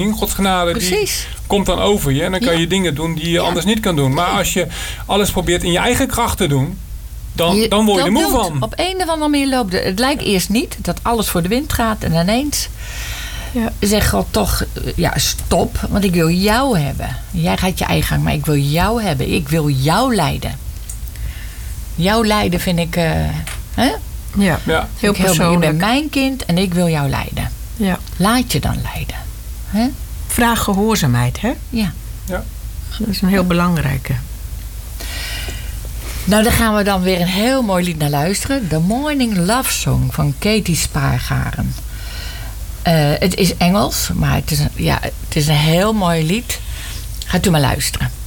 Gods genade die komt dan over je. En dan kan je dingen doen die je anders niet kan doen. Maar als je alles probeert in je eigen kracht te doen, dan word je er moe van. Op een of andere manier loopt het. Het lijkt eerst niet dat alles voor de wind gaat. En ineens zegt God toch, stop. Want ik wil jou hebben. Jij gaat je eigen gang, maar ik wil jou hebben. Ik wil jou leiden. Jouw leiden vind ik... heel persoonlijk. Je bent mijn kind en ik wil jou leiden. Ja. Laat je dan leiden. Hè? Vraag gehoorzaamheid, hè? Ja. Dat is een heel belangrijke. Nou, daar gaan we dan weer een heel mooi lied naar luisteren. The Morning Love Song van Katie Spaargaren. Het is Engels, maar het is een heel mooi lied. Gaat u maar luisteren.